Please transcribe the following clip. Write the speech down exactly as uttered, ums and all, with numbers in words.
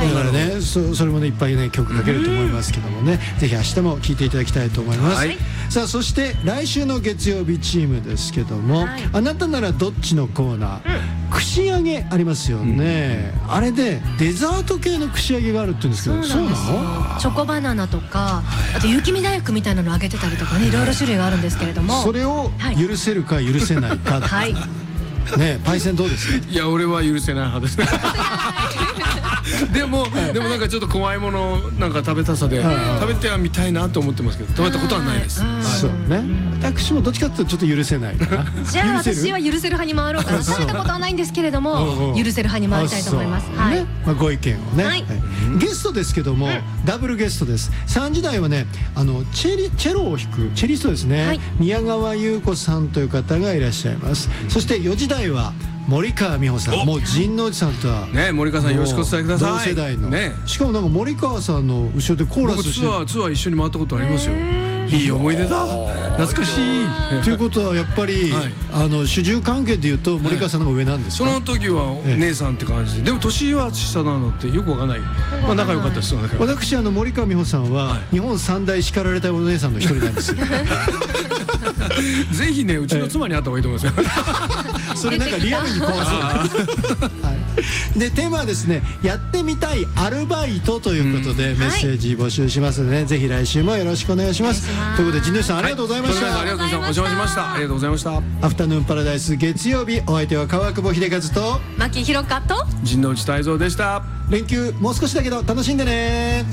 だからね、そ, それもねいっぱいね曲かけると思いますけどもね、ぜひ明日も聴いていただきたいと思います。さあそして来週の月曜日チームですけども、あなたならどっちのコーナー、串揚げありますよね。あれでデザート系の串揚げがあるって言うんですけど、そうなの？ チョコバナナとか、あと雪見大福みたいなのを揚げてたりとかね、いろいろ種類があるんですけれども、 それを許せるか許せないか。はい。ね、パイセンどうですか？ いや、俺は許せない派です。でもでもなんかちょっと怖いものなんか食べたさで食べてはみたいなと思ってますけど、食べたことはないです。 そうね。私もどっちかっていうとちょっと許せないかな。 じゃあ私は許せる派に回ろうかな。食べたことはないんですけれども許せる派に回りたいと思います。はい。まあご意見をね。ゲストですけどもダブルゲストです。さんじ台はね、あのチェリチェロを弾くチェリストですね。宮川優子さんという方がいらっしゃいます。そしてよじ台は森川美穂さん、もう神之内さんとはね、森川さんよろしくお伝えください。 同世代のね。しかもなんか森川さんの後ろでコーラスして、 ツアーツアー一緒に回ったことありますよ。いい思い出だ。懐かしい。 ということはやっぱりあの主従関係でいうと森川さんの方が上なんですか？ その時は姉さんって感じで、でも年は下なのってよくわかんない。まあ仲良かったです。 私あの森川美穂さんは日本三大叱られたお姉さんの一人なんですよ。 ぜひね、うちの妻に会った方がいいと思いますよ。 それなんかリアルに怖そう。でテーマはですね、やってみたいアルバイトということでメッセージ募集しますので、ぜひ来週もよろしくお願いします。ということで神之内さんありがとうございました。 ありがとうございました。お邪魔しました。ありがとうございました。 アフタヌーンパラダイス月曜日、お相手は川久保秀和と牧弘香と神之内泰造でした。 連休もう少しだけど楽しんでね。